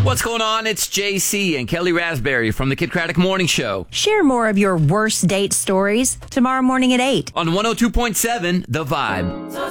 What's going on? It's JC and Kelly Raspberry from the Kid Craddock Morning Show Share more of your worst date stories tomorrow morning at 8. on 102.7 The Vibe.